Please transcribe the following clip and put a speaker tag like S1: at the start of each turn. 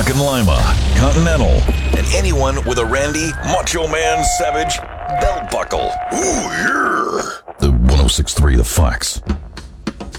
S1: Rock and Lima, Continental, and anyone with a Randy, Macho Man Savage belt buckle. Ooh, yeah. The 106.3 The Fox.